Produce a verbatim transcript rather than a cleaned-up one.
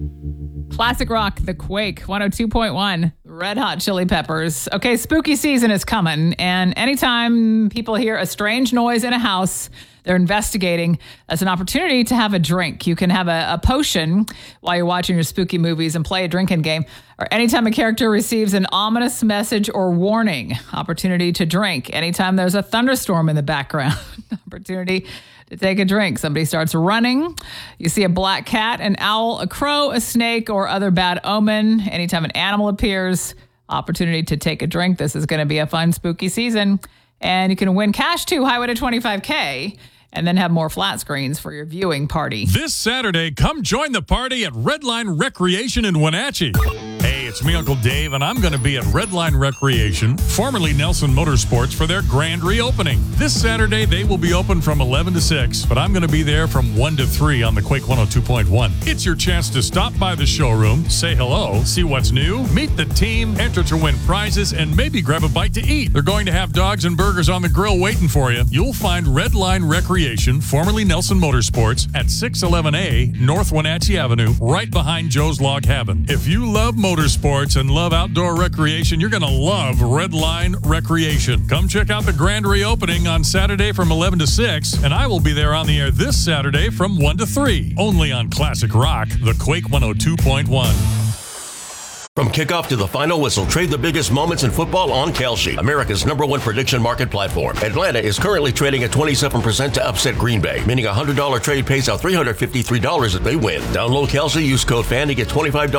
Classic rock, The Quake, one oh two point one, Red Hot Chili Peppers. Okay, spooky season is coming, and anytime people hear a strange noise in a house, they're investigating. That's an opportunity to have a drink. You can have a, a potion while you're watching your spooky movies and play a drinking game. Or anytime a character receives an ominous message or warning, opportunity to drink. Anytime there's a thunderstorm in the background, opportunity to take a drink. Somebody starts running. You see a black cat, an owl, a crow, a snake, or other bad omen. Anytime an animal appears, opportunity to take a drink. This is going to be a fun, spooky season. And you can win cash too, highway to twenty-five K, and then have more flat screens for your viewing party. This Saturday, come join the party at Redline Recreation in Wenatchee. Hey, it's me, Uncle Dave, and I'm going to be at Redline Recreation, formerly Nelson Motorsports, for their grand reopening. This Saturday, they will be open from eleven to six, but I'm going to be there from one to three on the Quake one oh two point one. It's your chance to stop by the showroom, say hello, see what's new, meet the team, enter to win prizes, and maybe grab a bite to eat. They're going to have dogs and burgers on the grill waiting for you. You'll find Redline Recreation, formerly Nelson Motorsports, at six eleven A North Wenatchee Avenue, right behind Joe's Log Cabin. If you love motorsports and love outdoor recreation, you're going to love Redline Recreation. Come check out the grand reopening on Saturday from eleven to six, and I will be there on the air this Saturday from one to three, only on Classic Rock, the Quake one oh two point one. From kickoff to the final whistle, trade the biggest moments in football on Kalshi, America's number one prediction market platform. Atlanta is currently trading at twenty-seven percent to upset Green Bay, meaning a one hundred dollars trade pays out three hundred fifty-three dollars if they win. Download Kalshi, use code FAN to get twenty-five dollars